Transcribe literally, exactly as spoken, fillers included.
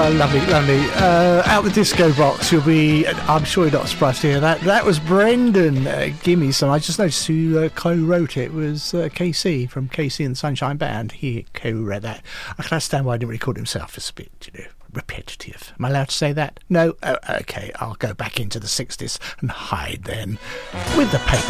Oh, lovely, lovely. Uh, out the disco box, you'll be, I'm sure you're not surprised to hear that. That was Brendan. Uh, give me some. I just noticed who uh, co-wrote it. It was uh, K C from K C and the Sunshine Band. He co-wrote that. I can understand why he didn't record himself. It's a bit, you know, repetitive. Am I allowed to say that? No? Oh, okay, I'll go back into the sixties and hide then. With the paper